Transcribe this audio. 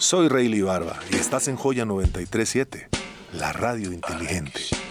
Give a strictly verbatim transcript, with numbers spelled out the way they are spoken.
Soy Rayleigh Barba y estás en Joya noventa y tres punto siete, la radio inteligente.